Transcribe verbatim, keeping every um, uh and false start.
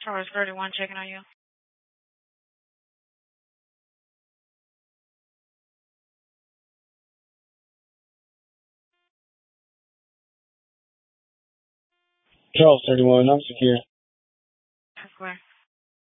Charles thirty-one checking on you. Charles thirty-one, I'm secure.